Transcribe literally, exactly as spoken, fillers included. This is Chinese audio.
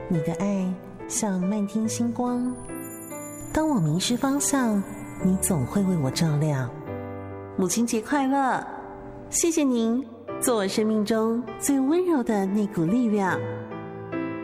你的爱像漫天星光，当我迷失方向，你总会为我照亮。母亲节快乐！谢谢您，做我生命中最温柔的那股力量。